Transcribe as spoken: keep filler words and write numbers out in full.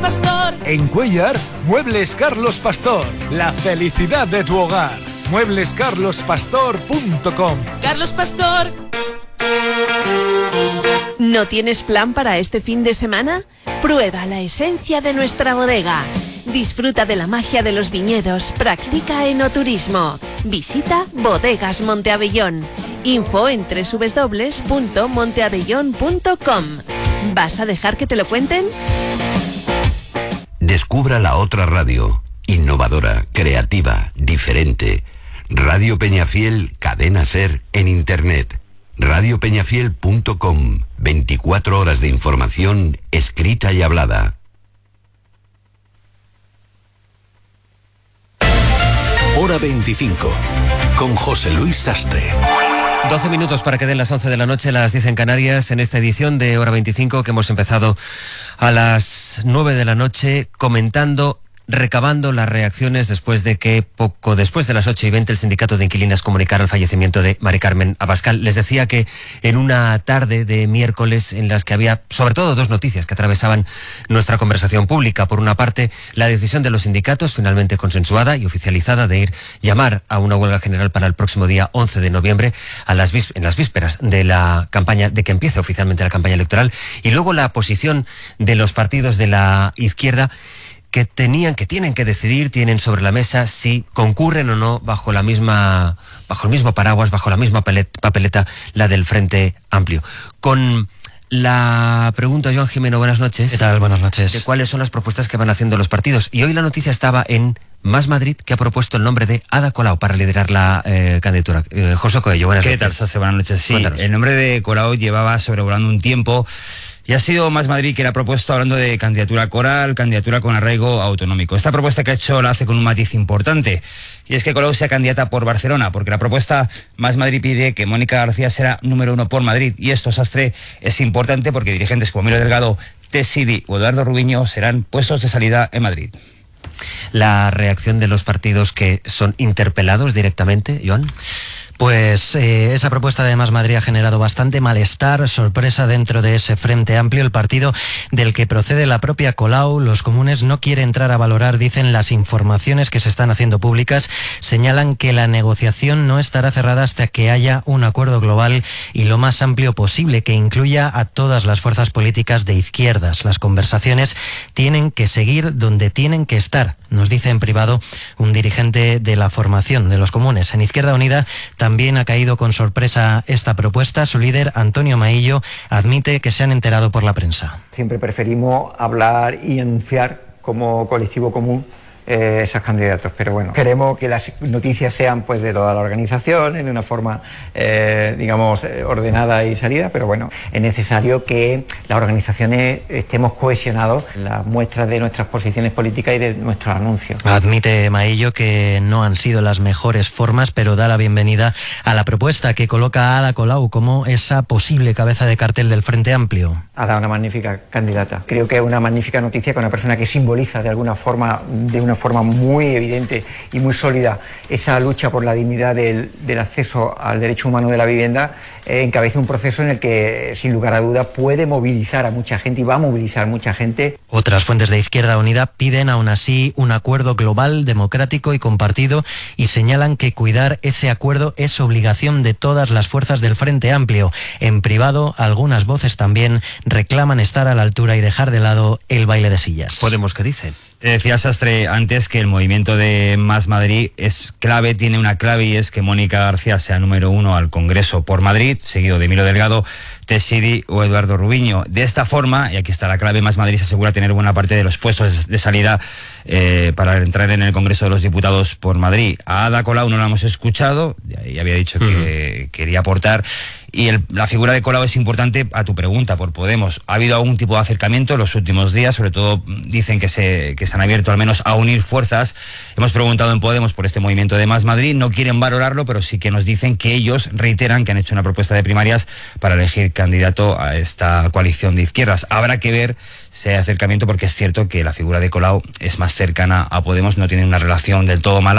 Pastor. En Cuéllar, Muebles Carlos Pastor. La felicidad de tu hogar. muebles carlos pastor punto com. Carlos Pastor. ¿No tienes plan para este fin de semana? Prueba la esencia de nuestra bodega. Disfruta de la magia de los viñedos. Practica enoturismo. Visita Bodegas Monteabellón. Info en doble u doble u doble u punto monteabellón punto com. ¿Vas a dejar que te lo cuenten? Descubra la otra radio. Innovadora, creativa, diferente. Radio Peñafiel, Cadena Ser en Internet. radio peñafiel punto com. veinticuatro horas de información escrita y hablada. Hora veinticinco, con José Luis Sastre. doce minutos para que den las once de la noche, las diez en Canarias, en esta edición de Hora veinticinco que hemos empezado a las nueve de la noche comentando, recabando las reacciones después de que poco después de las ocho y veinte el sindicato de inquilinas comunicara el fallecimiento de Mari Carmen Abascal. Les decía que en una tarde de miércoles en las que había sobre todo dos noticias que atravesaban nuestra conversación pública. Por una parte, la decisión de los sindicatos, finalmente consensuada y oficializada, de ir llamar a una huelga general para el próximo día once de noviembre, a las vis- en las vísperas de la campaña, de que empiece oficialmente la campaña electoral. Y luego la posición de los partidos de la izquierda, que tenían, que tienen que decidir, tienen sobre la mesa si concurren o no bajo la misma, bajo el mismo paraguas, bajo la misma papeleta, la del Frente Amplio. Con la pregunta, Joan Jimeno, buenas noches. ¿Qué tal? Buenas noches. De cuáles son las propuestas que van haciendo los partidos. Y hoy la noticia estaba en Más Madrid, que ha propuesto el nombre de Ada Colau para liderar la eh, candidatura. Eh, José Coello, buenas ¿Qué noches. ¿Qué tal, Sase? Buenas noches. Sí, Cuéntanos. El nombre de Colau llevaba sobrevolando un tiempo. Y ha sido Más Madrid que la ha propuesto hablando de candidatura coral, candidatura con arraigo autonómico. Esta propuesta que ha hecho la hace con un matiz importante, y es que Colau sea candidata por Barcelona, porque la propuesta Más Madrid pide que Mónica García será número uno por Madrid, y esto, Sastre, es importante porque dirigentes como Milo Delgado, Tessidi o Eduardo Rubiño serán puestos de salida en Madrid. La reacción de los partidos que son interpelados directamente, Joan. Pues eh, esa propuesta de Más Madrid ha generado bastante malestar, sorpresa dentro de ese Frente Amplio, el partido del que procede la propia Colau. Los comunes no quieren entrar a valorar, dicen, las informaciones que se están haciendo públicas. Señalan que la negociación no estará cerrada hasta que haya un acuerdo global y lo más amplio posible, que incluya a todas las fuerzas políticas de izquierdas. Las conversaciones tienen que seguir donde tienen que estar, nos dice en privado un dirigente de la formación de los comunes. En Izquierda Unida también ha caído con sorpresa esta propuesta. Su líder, Antonio Maillo, admite que se han enterado por la prensa. Siempre preferimos hablar y anunciar como colectivo común eh, esos candidatos, pero bueno, queremos que las noticias sean pues de todas las organizaciones, de una forma eh, digamos ordenada y salida, pero bueno, es necesario que las organizaciones estemos cohesionados en las muestras de nuestras posiciones políticas y de nuestros anuncios. Admite Maillo que no han sido las mejores formas, pero da la bienvenida a la propuesta que coloca a Ada Colau como esa posible cabeza de cartel del Frente Amplio. Ada, una magnífica candidata. Creo que es una magnífica noticia que una persona que simboliza de alguna forma, de una forma muy evidente y muy sólida esa lucha por la dignidad del, del acceso al derecho humano de la vivienda, eh, encabeza un proceso en el que, sin lugar a dudas, puede movilizar a mucha gente y va a movilizar mucha gente. Otras fuentes de Izquierda Unida piden aún así un acuerdo global, democrático y compartido, y señalan que cuidar ese acuerdo es obligación de todas las fuerzas del Frente Amplio. En privado, algunas voces también reclaman estar a la altura y dejar de lado el baile de sillas. Podemos, ¿qué dice? Te decía, Sastre, antes que el movimiento de Más Madrid es clave, tiene una clave, y es que Mónica García sea número uno al Congreso por Madrid, seguido de Milo Delgado, Tessidi o Eduardo Rubiño. De esta forma, y aquí está la clave, Más Madrid se asegura tener buena parte de los puestos de salida eh, para entrar en el Congreso de los Diputados por Madrid. A Ada Colau no la hemos escuchado, ya había dicho que uh-huh. quería aportar. Y el, la figura de Colau es importante a tu pregunta por Podemos. Ha habido algún tipo de acercamiento en los últimos días, sobre todo dicen que se, que se han abierto al menos a unir fuerzas. Hemos preguntado en Podemos por este movimiento de Más Madrid, no quieren valorarlo, pero sí que nos dicen que ellos reiteran que han hecho una propuesta de primarias para elegir candidato a esta coalición de izquierdas. Habrá que ver si hay acercamiento, porque es cierto que la figura de Colau es más cercana a Podemos, no tiene una relación del todo mala.